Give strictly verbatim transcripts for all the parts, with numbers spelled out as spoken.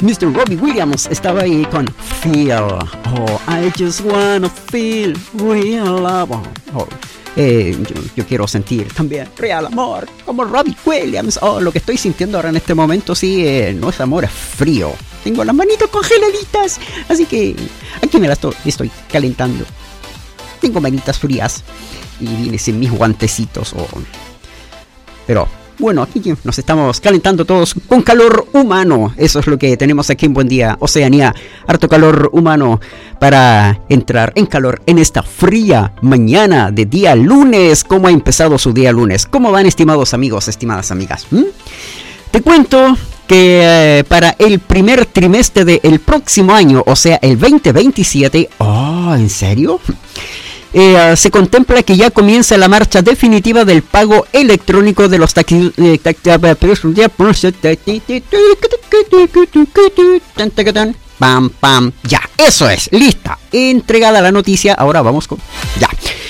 mister Robbie Williams estaba ahí con Feel. Oh, I just wanna feel real love. Oh, eh, yo, yo quiero sentir también real amor, como Robbie Williams. Oh, lo que estoy sintiendo ahora en este momento, sí, eh, no es amor, es frío. Tengo las manitos congeladitas, así que aquí me las to- estoy calentando. Tengo manitas frías y vine sin mis guantecitos. Oh. Pero bueno, aquí nos estamos calentando todos con calor humano. Eso es lo que tenemos aquí en Buen Día Oceanía. Harto calor humano para entrar en calor en esta fría mañana de día lunes. ¿Cómo ha empezado su día lunes? ¿Cómo van, estimados amigos, estimadas amigas? ¿Mm? Te cuento que eh, para el primer trimestre del próximo año, o sea, el veinte veintisiete... Oh, ¿en serio? Eh, se contempla que ya comienza la marcha definitiva del pago electrónico de los taxis. Eh, pam, pam, ya, eso es, lista, entregada la noticia. Ahora vamos con, ya,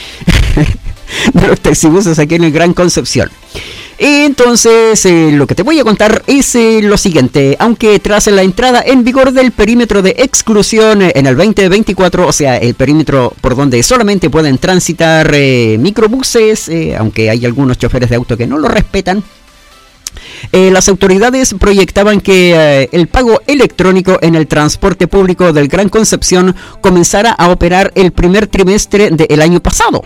de los taxibuses aquí en el Gran Concepción. Entonces, eh, lo que te voy a contar es eh, lo siguiente. Aunque tras la entrada en vigor del perímetro de exclusión eh, en el veinte veinticuatro, o sea, el perímetro por donde solamente pueden transitar eh, microbuses, eh, aunque hay algunos choferes de auto que no lo respetan, eh, las autoridades proyectaban que eh, el pago electrónico en el transporte público del Gran Concepción comenzara a operar el primer trimestre del año pasado.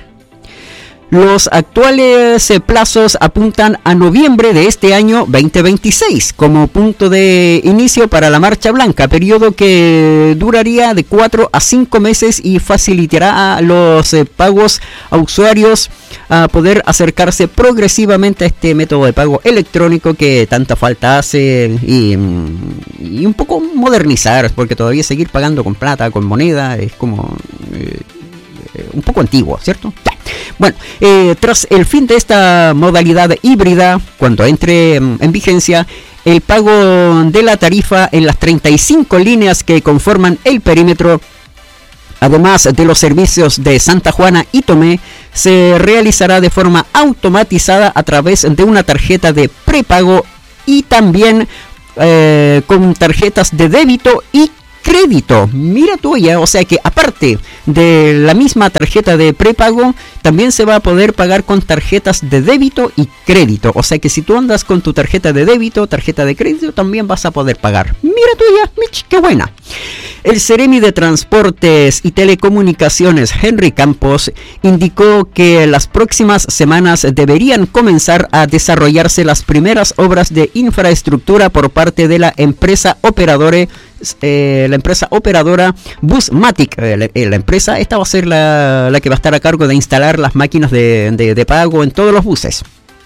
Los actuales eh, plazos apuntan a noviembre de este año veinte veintiséis como punto de inicio para la Marcha Blanca, periodo que duraría de cuatro a cinco meses y facilitará los eh, pagos a usuarios a poder acercarse progresivamente a este método de pago electrónico que tanta falta hace y, y un poco modernizar, porque todavía seguir pagando con plata, con moneda, es como eh, un poco antiguo, ¿cierto? Ya. Bueno, eh, tras el fin de esta modalidad híbrida, cuando entre en vigencia, el pago de la tarifa en las treinta y cinco líneas que conforman el perímetro, además de los servicios de Santa Juana y Tomé, se realizará de forma automatizada a través de una tarjeta de prepago y también eh, con tarjetas de débito y crédito. Mira tú ya, o sea que aparte de la misma tarjeta de prepago, también se va a poder pagar con tarjetas de débito y crédito. O sea que si tú andas con tu tarjeta de débito, tarjeta de crédito, también vas a poder pagar. Mira tú ya, Mitch, qué buena. El Seremi de Transportes y Telecomunicaciones, Henry Campos, indicó que las próximas semanas deberían comenzar a desarrollarse las primeras obras de infraestructura por parte de la empresa operadora Eh, la empresa operadora Busmatic. Eh, la, eh, la empresa esta va a ser la, la que va a estar a cargo de instalar las máquinas de, de, de pago en todos los buses,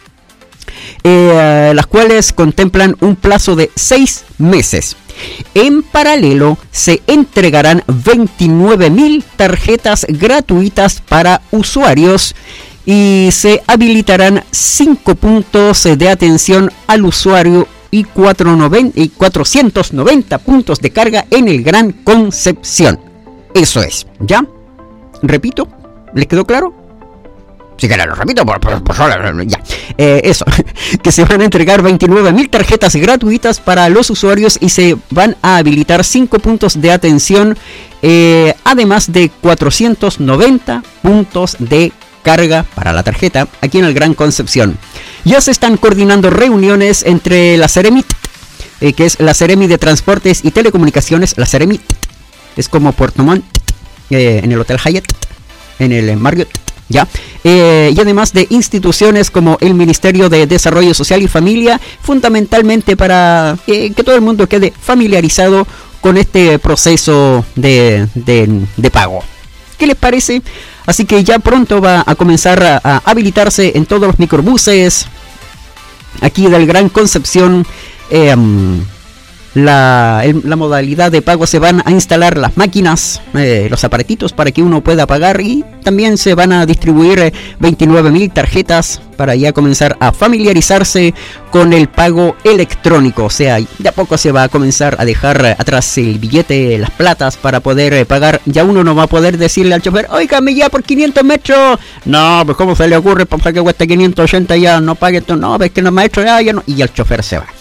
eh, las cuales contemplan un plazo de seis meses. En paralelo se entregarán veintinueve mil tarjetas gratuitas para usuarios y se habilitarán cinco puntos de atención al usuario y cuatrocientos noventa puntos de carga en el Gran Concepción. Eso es, ¿ya? Repito, ¿les quedó claro? Sí que lo repito, por, por, por favor, ya. Eh, eso, que se van a entregar veintinueve mil tarjetas gratuitas para los usuarios y se van a habilitar cinco puntos de atención, eh, además de cuatrocientos noventa puntos de carga para la tarjeta aquí en el Gran Concepción. Ya se están coordinando reuniones entre la Seremi, eh, que es la Seremi de Transportes y Telecomunicaciones, la Seremi es como Puerto Montt, eh, en el Hotel Hyatt, en el Marriott, ya, eh, y además de instituciones como el Ministerio de Desarrollo Social y Familia, fundamentalmente para eh, que todo el mundo quede familiarizado con este proceso de, de, de pago. ¿Qué les parece? Así que ya pronto va a comenzar a, a habilitarse en todos los microbuses aquí del Gran Concepción eh, la, el, la modalidad de pago. Se van a instalar las máquinas, eh, los aparatitos para que uno pueda pagar, y también se van a distribuir eh, veintinueve mil tarjetas para ya comenzar a familiarizarse con el pago electrónico. O sea, de a poco se va a comenzar a dejar eh, atrás el billete, las platas, para poder eh, pagar. Ya uno no va a poder decirle al chofer, óigame ya por quinientos metros. No, pues cómo se le ocurre, para que cuesta quinientos ochenta ya, no pague esto. No, ves que no, maestro, ya, ya no. Y el chofer se va.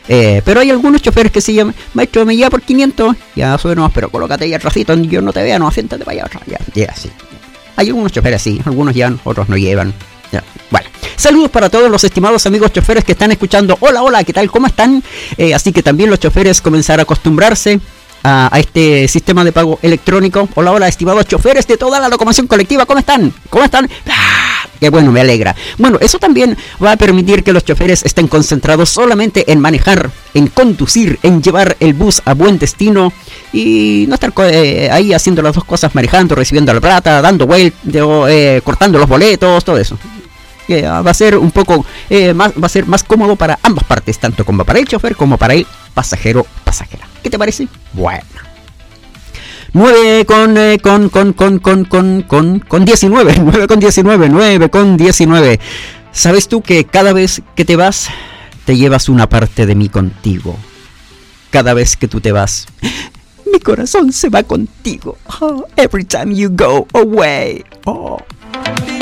Eh, pero hay algunos choferes que se llaman, maestro, me lleva por quinientos, ya sube nomás, pero colócate ahí atrásito, yo no te vea, no, siéntate para allá atrás, ya, ya, sí. Hay algunos choferes así, algunos llevan, otros no llevan. Ya, bueno, saludos para todos los estimados amigos choferes que están escuchando. Hola, hola, ¿qué tal? ¿Cómo están? Eh, así que también los choferes comenzar a acostumbrarse a, a este sistema de pago electrónico. Hola, hola, estimados choferes de toda la locomoción colectiva, ¿cómo están? ¿Cómo están? ¡Ah! Qué bueno, me alegra. Bueno, eso también va a permitir que los choferes estén concentrados solamente en manejar, en conducir, en llevar el bus a buen destino y no estar eh, ahí haciendo las dos cosas, manejando, recibiendo la plata, dando vueltas, eh, cortando los boletos, todo eso. Eh, va a ser un poco eh, más, va a ser más cómodo para ambas partes, tanto como para el chofer como para el pasajero, pasajera. ¿Qué te parece? Bueno. nueve con, eh, con, con, con, con, con, con, con diecinueve, nueve con diecinueve, nueve con diecinueve. ¿Sabes tú que cada vez que te vas, te llevas una parte de mí contigo? Cada vez que tú te vas, mi corazón se va contigo. Oh, every time you go away. Oh.